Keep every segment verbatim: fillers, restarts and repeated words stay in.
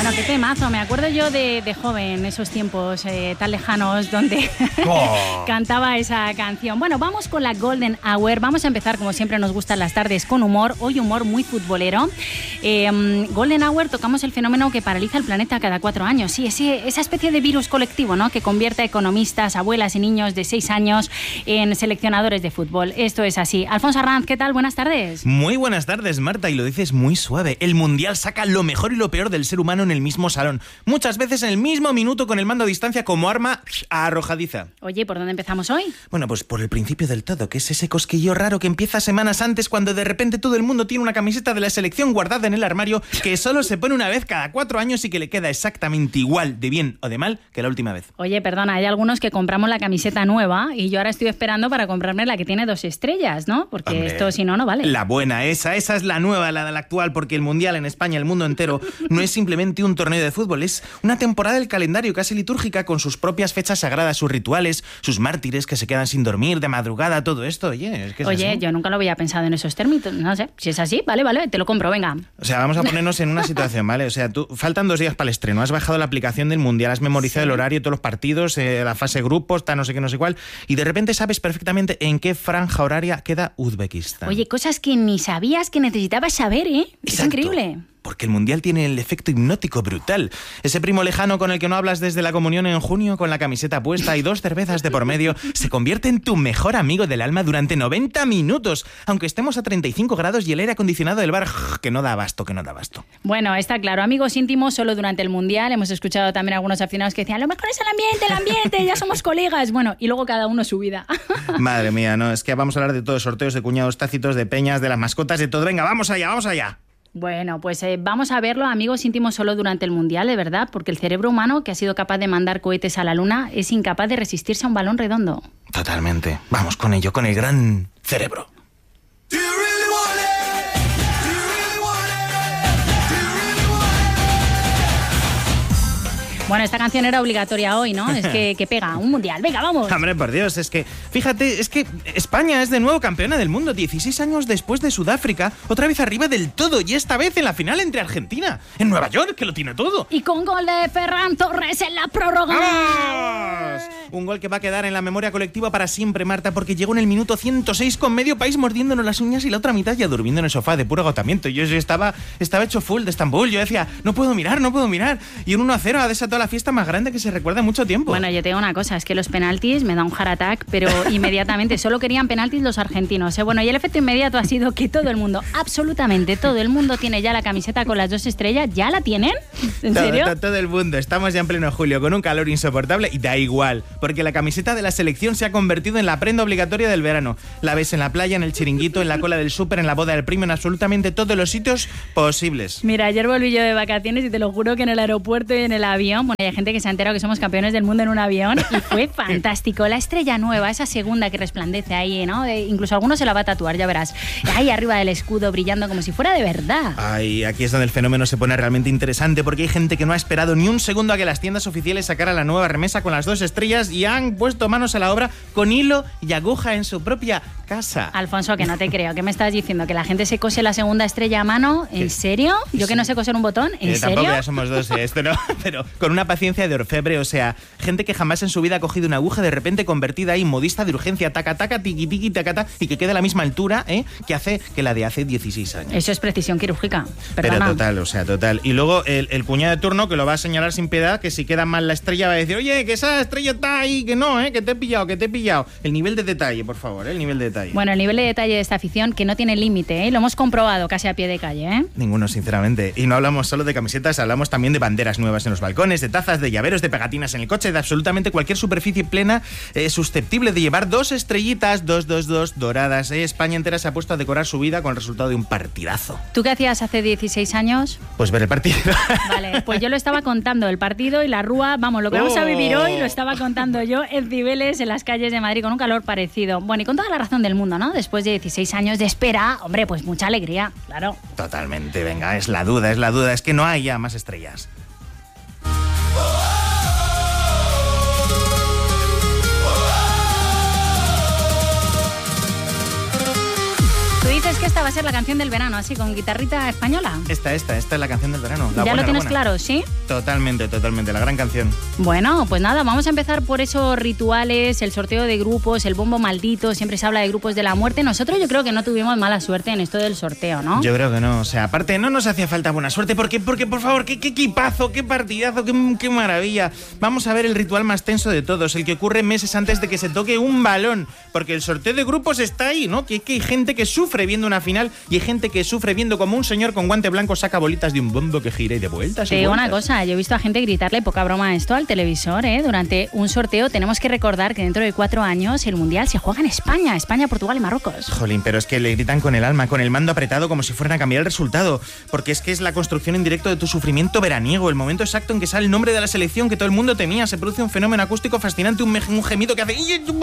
Bueno, qué temazo. Me acuerdo yo de, de joven, esos tiempos eh, tan lejanos donde oh. cantaba esa canción. Bueno, vamos con la Golden Hour. Vamos a empezar, como siempre nos gustan las tardes, con humor. Hoy humor muy futbolero. Eh, Golden Hour, tocamos el fenómeno que paraliza el planeta cada cuatro años. Sí, ese, esa especie de virus colectivo, ¿no?, que convierte a economistas, abuelas y niños de seis años en seleccionadores de fútbol. Esto es así. Alfonso Arranz, ¿qué tal? Buenas tardes. Muy buenas tardes, Marta, y lo dices muy suave. El Mundial saca lo mejor y lo peor del ser humano en el mismo salón. Muchas veces en el mismo minuto con el mando a distancia como arma arrojadiza. Oye, ¿por dónde empezamos hoy? Bueno, pues por el principio del todo, que es ese cosquillo raro que empieza semanas antes cuando de repente todo el mundo tiene una camiseta de la selección guardada en el armario que solo se pone una vez cada cuatro años y que le queda exactamente igual de bien o de mal que la última vez. Oye, perdona, hay algunos que compramos la camiseta nueva y yo ahora estoy esperando para comprarme la que tiene dos estrellas, ¿no? Porque Hombre, esto si no, no vale. La buena, esa, esa es la nueva, la de la actual, porque el Mundial en España, el mundo entero, no es simplemente un torneo de fútbol, es una temporada del calendario casi litúrgica con sus propias fechas sagradas, sus rituales, sus mártires que se quedan sin dormir de madrugada, todo esto, oye, es que es Oye, así. Yo nunca lo había pensado en esos términos, no sé, si es así, vale, vale, te lo compro, venga. O sea, vamos a ponernos en una situación, ¿vale? O sea, tú, faltan dos días para el estreno, has bajado la aplicación del Mundial, has memorizado sí. el horario, todos los partidos, eh, la fase grupos, tal, no sé qué, no sé cuál, y de repente sabes perfectamente en qué franja horaria queda Uzbekistán. Oye, cosas que ni sabías que necesitabas saber, ¿eh? Es Exacto. increíble. Porque el Mundial tiene el efecto hipnótico brutal. Ese primo lejano con el que no hablas desde la comunión en junio, con la camiseta puesta y dos cervezas de por medio, se convierte en tu mejor amigo del alma durante noventa minutos, aunque estemos a treinta y cinco grados y el aire acondicionado del bar, que no da abasto, que no da abasto. Bueno, está claro, amigos íntimos solo durante el Mundial. Hemos escuchado también a algunos aficionados que decían, lo mejor es el ambiente, el ambiente, ya somos colegas. Bueno, y luego cada uno su vida. Madre mía, no, es que vamos a hablar de todos, sorteos de cuñados tácitos, de peñas, de las mascotas, de todo. Venga, vamos allá, vamos allá. Bueno, pues eh, vamos a verlo, amigos íntimos, solo durante el Mundial, de verdad, porque el cerebro humano, que ha sido capaz de mandar cohetes a la Luna, es incapaz de resistirse a un balón redondo. Totalmente. Vamos con ello, con el gran cerebro. Bueno, esta canción era obligatoria hoy, ¿no? Es que, que pega, un mundial. Venga, vamos. Hombre, por Dios, es que, fíjate, es que España es de nuevo campeona del mundo, dieciséis años después de Sudáfrica, otra vez arriba del todo, y esta vez en la final entre Argentina, en Nueva York, que lo tiene todo. Y con gol de Ferran Torres en la prórroga. ¡Vamos! Un gol que va a quedar en la memoria colectiva para siempre, Marta, porque llegó en el minuto ciento seis con medio país mordiéndonos las uñas y la otra mitad ya durmiendo en el sofá de puro agotamiento. Yo estaba, estaba hecho full de Estambul, yo decía, no puedo mirar, no puedo mirar. Y un uno a cero ha desatado la fiesta más grande que se recuerda en mucho tiempo. Bueno, yo te digo una cosa, es que los penaltis me da un heart attack, pero inmediatamente solo querían penaltis los argentinos, ¿eh? Bueno, y el efecto inmediato ha sido que todo el mundo, absolutamente todo el mundo tiene ya la camiseta con las dos estrellas. ¿Ya la tienen? ¿En todo, serio? Todo, todo el mundo, estamos ya en pleno julio con un calor insoportable y da igual, porque la camiseta de la selección se ha convertido en la prenda obligatoria del verano. La ves en la playa, en el chiringuito, en la cola del súper, en la boda del primo, en absolutamente todos los sitios posibles. Mira, ayer volví yo de vacaciones y te lo juro que en el aeropuerto y en el avión, bueno, hay gente que se ha enterado que somos campeones del mundo en un avión y fue fantástico. La estrella nueva, esa segunda que resplandece ahí, ¿no? Eh, incluso alguno se la va a tatuar, ya verás. Ahí arriba del escudo brillando como si fuera de verdad. Ay, aquí es donde el fenómeno se pone realmente interesante porque hay gente que no ha esperado ni un segundo a que las tiendas oficiales sacaran la nueva remesa con las dos estrellas y han puesto manos a la obra con hilo y aguja en su propia casa. Alfonso, que no te creo. ¿Qué me estás diciendo? ¿Que la gente se cose la segunda estrella a mano? ¿En serio? ¿Yo que no sé coser un botón? ¿En eh, serio? Tampoco ya somos dos, eh, esto no, pero con una paciencia de orfebre, o sea, gente que jamás en su vida ha cogido una aguja de repente convertida ahí modista de urgencia, taca, taca, tiqui, tiqui, taca, taca, y que quede a la misma altura, ¿eh? Que hace que la de hace dieciséis años. Eso es precisión quirúrgica. Perdona. Pero total, o sea, total. Y luego el, el cuñado de turno que lo va a señalar sin piedad, que si queda mal la estrella va a decir, oye, que esa estrella está ahí, que no, ¿eh? Que te he pillado, que te he pillado. El nivel de detalle, por favor, ¿eh? El nivel de detalle. Bueno, el nivel de detalle de esta afición que no tiene límite, ¿eh? Lo hemos comprobado casi a pie de calle, ¿eh? Ninguno, sinceramente. Y no hablamos solo de camisetas, hablamos también de banderas nuevas en los balcones, de tazas, de llaveros, de pegatinas en el coche, de absolutamente cualquier superficie plena eh, susceptible de llevar dos estrellitas, dos, dos, dos, doradas. ¿eh? España entera se ha puesto a decorar su vida con el resultado de un partidazo. ¿Tú qué hacías hace dieciséis años? Pues ver el partido. Vale, pues yo lo estaba contando, el partido y la rúa, vamos, lo que vamos a vivir hoy lo estaba contando yo en Cibeles, en las calles de Madrid, con un calor parecido. Bueno, y con toda la razón del mundo, ¿no? Después de dieciséis años de espera, hombre, pues mucha alegría, claro. Totalmente, venga, es la duda, es la duda, es que no hay ya más estrellas. Tú dices que esta va a ser la canción del verano, así, con guitarrita española. Esta, esta, esta es la canción del verano. La ¿Ya buena, lo tienes la claro, sí? Totalmente, totalmente, la gran canción. Bueno, pues nada, vamos a empezar por esos rituales, el sorteo de grupos, el bombo maldito, siempre se habla de grupos de la muerte. Nosotros yo creo que no tuvimos mala suerte en esto del sorteo, ¿no? Yo creo que no, o sea, aparte no nos hacía falta buena suerte, porque, porque por favor, qué, qué equipazo, qué partidazo, qué, qué maravilla. Vamos a ver el ritual más tenso de todos, el que ocurre meses antes de que se toque un balón, porque el sorteo de grupos está ahí, ¿no? Que, que hay gente que sufre viendo una final y hay gente que sufre viendo como un señor con guante blanco saca bolitas de un bombo que gira y de vueltas y Te digo vueltas. una cosa, yo he visto a gente gritarle poca broma a esto al televisor, ¿eh? Durante un sorteo. Tenemos que recordar que dentro de cuatro años el Mundial se juega en España, España, Portugal y Marruecos. Jolín, pero es que le gritan con el alma, con el mando apretado, como si fueran a cambiar el resultado, porque es que es la construcción en directo de tu sufrimiento veraniego, el momento exacto en que sale el nombre de la selección que todo el mundo temía, se produce un fenómeno acústico fascinante, un, un gemido que hace...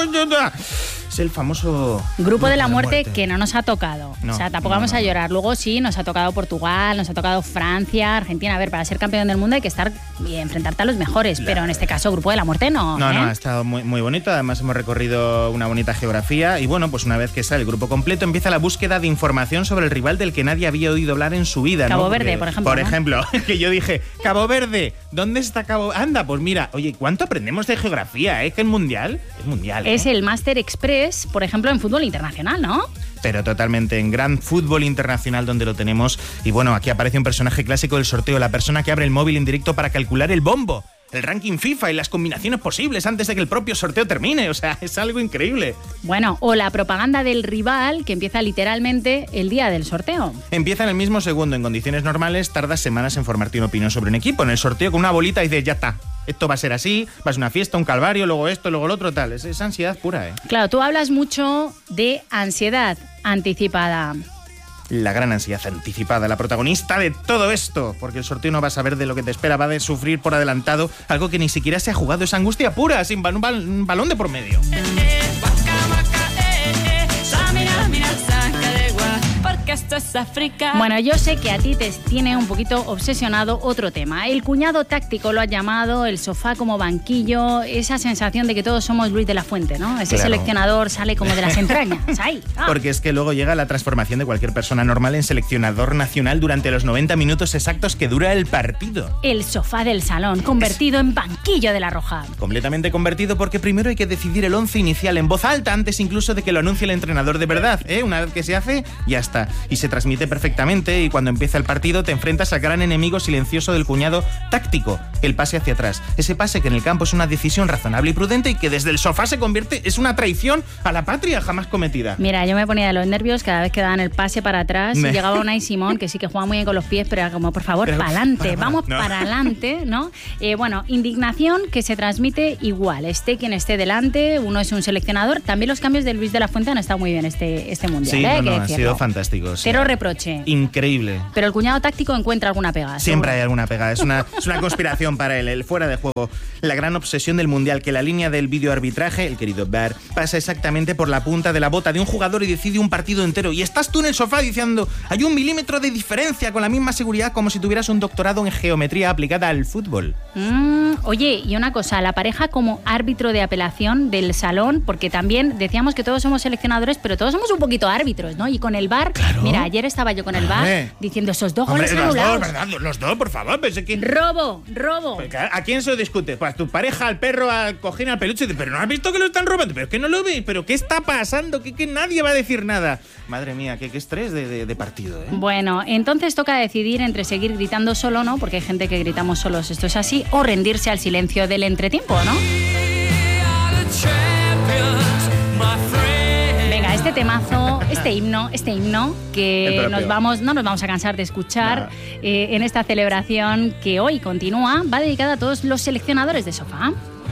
Es el famoso... Grupo de la muerte, muerte que no nos ha tocado. No, o sea, tampoco no, vamos no. a llorar. Luego sí, nos ha tocado Portugal, nos ha tocado Francia, Argentina. A ver, para ser campeón del mundo hay que estar y enfrentarte a los mejores, la... pero en este caso Grupo de la Muerte no. No, ¿eh? no, ha estado muy, muy bonito. Además hemos recorrido una bonita geografía y bueno, pues una vez que sale el grupo completo empieza la búsqueda de información sobre el rival del que nadie había oído hablar en su vida. Cabo ¿no? Verde, Porque, por ejemplo. Por ¿no? ejemplo, que yo dije, Cabo Verde, ¿dónde está Cabo? Anda, pues mira, oye, ¿cuánto aprendemos de geografía? ¿Eh? Que el mundial es mundial. ¿eh? Es el Master Express, por ejemplo, en fútbol internacional, ¿no? Pero totalmente, en gran fútbol internacional donde lo tenemos. Y bueno, aquí aparece un personaje clásico del sorteo, la persona que abre el móvil en directo para calcular el bombo, el ranking FIFA y las combinaciones posibles antes de que el propio sorteo termine. O sea, es algo increíble. Bueno, o la propaganda del rival que empieza literalmente el día del sorteo. Empieza en el mismo segundo. En condiciones normales tardas semanas en formarte una opinión sobre un equipo. En el sorteo con una bolita y dices, ya está. Esto va a ser así, va a ser una fiesta, un calvario, luego esto, luego lo otro, tal. Es, es ansiedad pura, ¿eh? Claro, tú hablas mucho de ansiedad anticipada. La gran ansiedad anticipada, la protagonista de todo esto, porque el sorteo no va a saber de lo que te espera, va a sufrir por adelantado algo que ni siquiera se ha jugado, es angustia pura, sin bal- un, bal- un balón de por medio. Esto es África. Bueno, yo sé que a ti te tiene un poquito obsesionado otro tema. El cuñado táctico lo ha llamado, el sofá como banquillo, esa sensación de que todos somos Luis de la Fuente, ¿no? Ese claro. seleccionador sale como de las entrañas. Ahí. Ah. Porque es que luego llega la transformación de cualquier persona normal en seleccionador nacional durante los noventa minutos exactos que dura el partido. El sofá del salón, convertido es... en banquillo de la Roja. Completamente convertido porque primero hay que decidir el once inicial en voz alta antes incluso de que lo anuncie el entrenador de verdad, ¿eh? Una vez que se hace, ya está. Y se transmite perfectamente y cuando empieza el partido te enfrentas al gran enemigo silencioso del cuñado táctico, el pase hacia atrás. Ese pase que en el campo es una decisión razonable y prudente y que desde el sofá se convierte, es una traición a la patria jamás cometida. Mira, yo me ponía de los nervios cada vez que daban el pase para atrás y me... llegaba Unai Simón, que sí que jugaba muy bien con los pies, pero era como, por favor, para adelante, vamos no. para adelante, ¿no? Eh, bueno, indignación que se transmite igual, esté quien esté delante, uno es un seleccionador. También los cambios de Luis de la Fuente han estado muy bien este, este mundial. Sí, ¿eh? no, no, que han sido fantásticos. Cero reproche. Increíble. Pero el cuñado táctico encuentra alguna pega. Siempre seguro. hay alguna pega. Es una, es una conspiración para él, el fuera de juego. La gran obsesión del mundial, que la línea del videoarbitraje, el querido V A R, pasa exactamente por la punta de la bota de un jugador y decide un partido entero. Y estás tú en el sofá diciendo, hay un milímetro de diferencia, con la misma seguridad como si tuvieras un doctorado en geometría aplicada al fútbol. Mm, oye, y una cosa, la pareja como árbitro de apelación del salón, porque también decíamos que todos somos seleccionadores, pero todos somos un poquito árbitros, ¿no? Y con el V A R, claro. Mira, ayer estaba yo con el V A R diciendo esos dos Hombre, goles los anulados. Dos, ¿verdad? Los dos, por favor. Pensé que... Robo, robo. ¿A quién se lo discute? Pues a tu pareja, al perro, al cojín, al peluche. Pero no has visto que lo están robando. Pero es que no lo veis. Pero ¿qué está pasando? Que, que nadie va a decir nada. Madre mía, qué, qué estrés de, de, de partido, ¿eh? Bueno, entonces toca decidir entre seguir gritando solo, ¿no? Porque hay gente que gritamos solos, esto es así, o rendirse al silencio del entretiempo, ¿no? Venga, este temazo, este himno, este himno que nos vamos, no nos vamos a cansar de escuchar eh, en esta celebración que hoy continúa, va dedicada a todos los seleccionadores de sofá.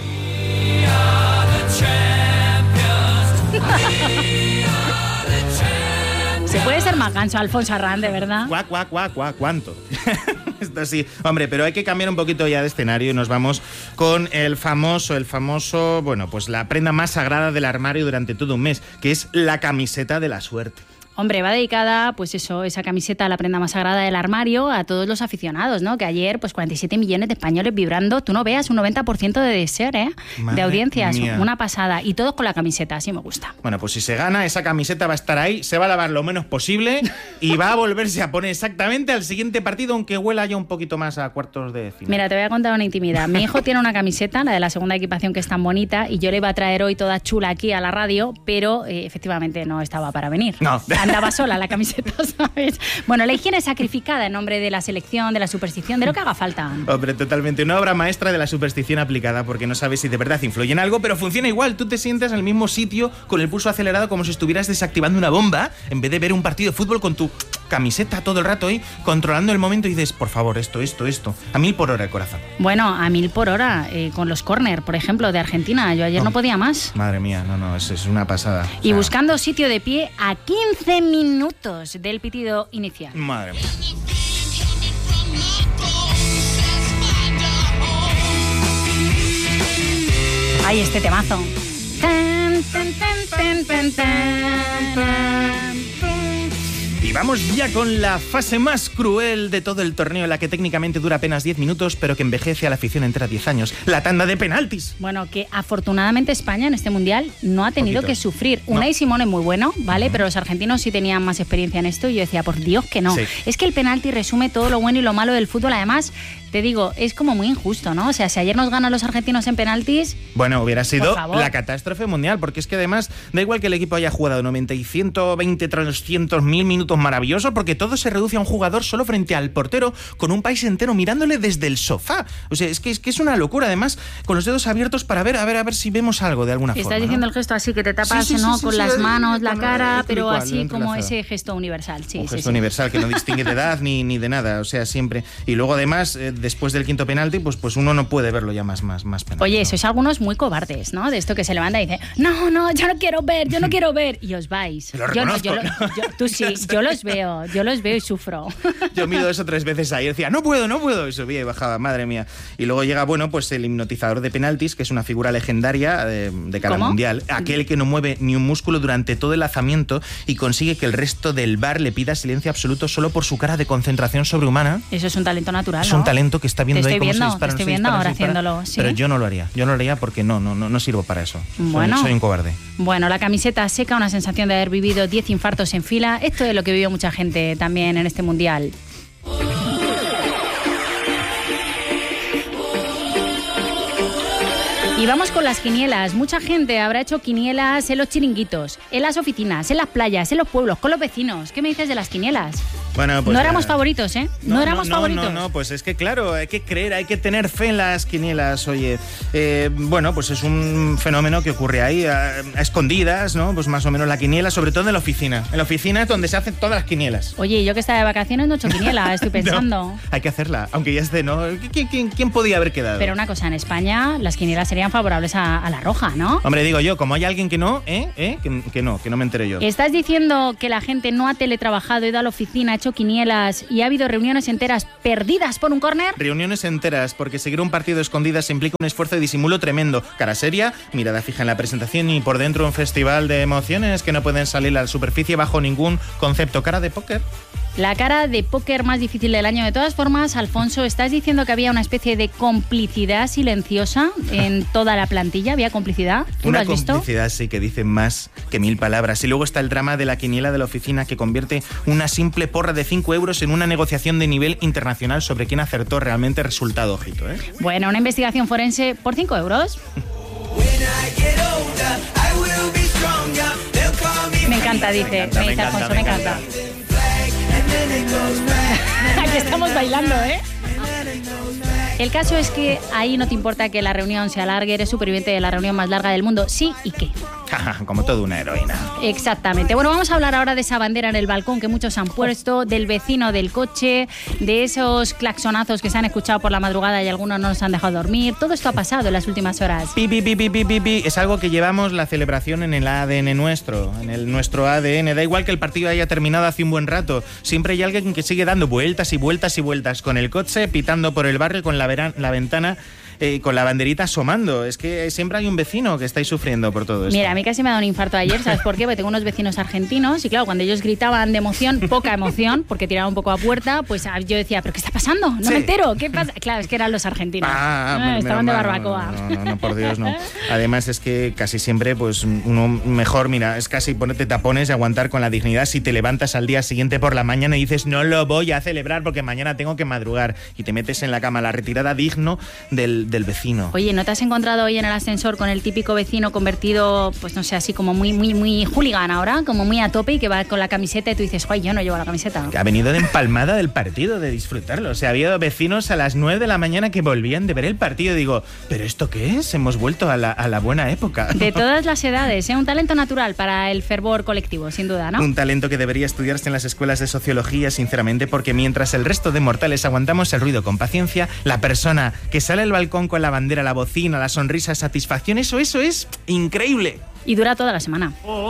Se puede ser más ganso, Alfonso Arrán, de verdad. Cuá, cuá, cuá, cuá, ¿cuánto? Esto sí. Hombre, pero hay que cambiar un poquito ya de escenario y nos vamos con el famoso, el famoso, bueno, pues la prenda más sagrada del armario durante todo un mes, que es la camiseta de la suerte. Hombre, va dedicada, pues eso, esa camiseta, la prenda más sagrada del armario, a todos los aficionados, ¿no? Que ayer, pues cuarenta y siete millones de españoles vibrando, tú no veas, un noventa por ciento de deseo, ¿eh? Madre de audiencias, mía. Una pasada. Y todos con la camiseta, así me gusta. Bueno, pues si se gana, esa camiseta va a estar ahí, se va a lavar lo menos posible y va a volverse a poner exactamente al siguiente partido, aunque huela ya un poquito más a cuartos de final. Mira, te voy a contar una intimidad. Mi hijo tiene una camiseta, la de la segunda equipación, que es tan bonita, y yo le iba a traer hoy toda chula aquí a la radio, pero eh, efectivamente no estaba para venir. No. Andaba sola la camiseta, ¿sabes? Bueno, la higiene sacrificada en nombre de la selección, de la superstición, de lo que haga falta. Hombre, totalmente. Una obra maestra de la superstición aplicada, porque no sabes si de verdad influye en algo, pero funciona igual. Tú te sientas en el mismo sitio con el pulso acelerado como si estuvieras desactivando una bomba, en vez de ver un partido de fútbol con tu camiseta todo el rato ahí, controlando el momento, y dices, por favor, esto, esto, esto. A mil por hora el corazón. Bueno, a mil por hora, eh, con los córner, por ejemplo, de Argentina. Yo ayer oh, no podía más. Madre mía, no, no, es, es una pasada. Y o sea, buscando sitio de pie a quince minutos del pitido inicial. Madre mía. Ay, este temazo. Tan, tan, tan, tan, tan, tan, tan. Y vamos ya con la fase más cruel de todo el torneo, la que técnicamente dura apenas diez minutos, pero que envejece a la afición entera diez años. La tanda de penaltis. Bueno, que afortunadamente España en este Mundial no ha tenido Poquito. que sufrir. No. Unai Simón es muy bueno, ¿vale? Uh-huh. Pero los argentinos sí tenían más experiencia en esto y yo decía, por Dios que no. Sí. Es que el penalti resume todo lo bueno y lo malo del fútbol. Además, te digo, es como muy injusto, ¿no? O sea, si ayer nos ganan los argentinos en penaltis... Bueno, hubiera sido la catástrofe mundial, porque es que además da igual que el equipo haya jugado noventa y ciento veinte, trescientos mil minutos maravillosos, porque todo se reduce a un jugador solo frente al portero, con un país entero mirándole desde el sofá. O sea, es que es, que es una locura, además, con los dedos abiertos para ver, a ver, a ver si vemos algo de alguna Estás forma. Estás diciendo ¿no? el gesto así, que te tapas, sí, sí, ¿no? Sí, sí, con sí, las sí, manos, sí, la cara, no, pero así como ese gesto universal. Sí, un sí, gesto sí. universal que no distingue de edad ni, ni de nada, o sea, siempre. Y luego, además, eh, después del quinto penalti, pues, pues uno no puede verlo ya más, más, más penalti. Oye, ¿no? sois algunos muy cobardes, ¿no? De esto que se levanta y dice, no, no, yo no quiero ver, yo no quiero ver. Y os vais. Lo yo no, reconozco. yo lo, yo, tú sí, yo los veo, yo los veo y sufro. Yo mido eso tres veces ahí, decía, no puedo, no puedo, y subía y bajaba, madre mía. Y luego llega, bueno, pues el hipnotizador de penaltis, que es una figura legendaria de, de cara ¿Cómo? al mundial, aquel que no mueve ni un músculo durante todo el lanzamiento y consigue que el resto del bar le pida silencio absoluto solo por su cara de concentración sobrehumana. Eso es un talento natural, Es ¿no? un talento que está viendo te ahí cómo viendo, se dispara, te estoy se viendo dispara, ahora se dispara, haciéndolo, ¿sí? Pero yo no lo haría, yo no lo haría porque no, no, no, no sirvo para eso. Bueno, soy, soy un cobarde. Bueno, la camiseta seca, una sensación de haber vivido diez infartos en fila. Esto es lo que vivió mucha gente también en este mundial. Y vamos con las quinielas. Mucha gente habrá hecho quinielas en los chiringuitos, en las oficinas, en las playas, en los pueblos, con los vecinos. ¿Qué me dices de las quinielas? Bueno, pues no éramos uh, favoritos, ¿eh? No, no éramos no, favoritos. No, no, pues es que claro, hay que creer, hay que tener fe en las quinielas, oye. Eh, bueno, pues es un fenómeno que ocurre ahí, a, a escondidas, ¿no? Pues más o menos la quiniela, sobre todo en la oficina. En la oficina es donde se hacen todas las quinielas. Oye, yo que estaba de vacaciones no he hecho quiniela, estoy pensando. No, hay que hacerla, aunque ya esté, ¿no? ¿Quién, quién, quién podía haber quedado? Pero una cosa, en España las quinielas serían favorables a, a la roja, ¿no? Hombre, digo yo, como hay alguien que no, ¿eh? ¿Eh? Que, que no, que no me enteré yo. ¿Estás diciendo que la gente no ha teletrabajado, ido a la oficina, ha hecho quinielas y ha habido reuniones enteras perdidas por un córner? Reuniones enteras, porque seguir un partido a escondidas implica un esfuerzo de disimulo tremendo. Cara seria, mirada fija en la presentación y por dentro un festival de emociones que no pueden salir a la superficie bajo ningún concepto. Cara de póker. La cara de póker más difícil del año. De todas formas, Alfonso, ¿estás diciendo que había una especie de complicidad silenciosa en toda la plantilla? ¿Había complicidad? ¿Tú una lo has visto? Complicidad, sí, que dice más que mil palabras. Y luego está el drama de la quiniela de la oficina, que convierte una simple porra de cinco euros en una negociación de nivel internacional sobre quién acertó realmente. Resultado, ojito, ¿eh? Bueno, una investigación forense por cinco euros. Me encanta, dice. Me, encanta, me dice Alfonso, me encanta. Me encanta. Aquí estamos bailando, ¿eh? El caso es que ahí no te importa que la reunión se alargue, eres superviviente de la reunión más larga del mundo, sí y qué. Como toda una heroína. Exactamente. Bueno, vamos a hablar ahora de esa bandera en el balcón que muchos han puesto, del vecino del coche, de esos claxonazos que se han escuchado por la madrugada y algunos no nos han dejado dormir. Todo esto ha pasado en las últimas horas. Pi, pi, pi, pi, pi, pi, pi. Es algo que llevamos la celebración en el A D N nuestro, en el nuestro A D N. Da igual que el partido haya terminado hace un buen rato. Siempre hay alguien que sigue dando vueltas y vueltas y vueltas con el coche, pitando por el barrio con la, veran- la ventana eh, con la banderita asomando. Es que siempre hay un vecino que estáis sufriendo por todo esto. Mira, a mí casi me ha dado un infarto ayer, ¿sabes por qué? Porque tengo unos vecinos argentinos y claro, cuando ellos gritaban de emoción, poca emoción, porque tiraban un poco a puerta, pues yo decía, ¿pero qué está pasando? No sí. me entero, ¿qué pasa? Claro, es que eran los argentinos. Ah, no, estaban de barbacoa. No, no, no, por Dios, no. Además es que casi siempre, pues uno mejor, mira, es casi ponerte tapones y aguantar con la dignidad si te levantas al día siguiente por la mañana y dices, no lo voy a celebrar porque mañana tengo que madrugar, y te metes en la cama, la retirada digno del, del vecino. Oye, ¿no te has encontrado hoy en el ascensor con el típico vecino convertido, pues no sé, así como muy, muy, muy hooligan ahora, como muy a tope y que va con la camiseta y tú dices, ¡ay, yo no llevo la camiseta! Que ha venido de empalmada del partido, de disfrutarlo. O sea, había vecinos a las nueve de la mañana que volvían de ver el partido. Digo, ¿pero esto qué es? Hemos vuelto a la, a la buena época. De todas las edades, ¿eh? Un talento natural para el fervor colectivo, sin duda, ¿no? Un talento que debería estudiarse en las escuelas de sociología, sinceramente, porque mientras el resto de mortales aguantamos el ruido con paciencia, la persona que sale al balcón con la bandera, la bocina, la sonrisa, satisfacción, eso, eso es increíble. Y dura toda la semana.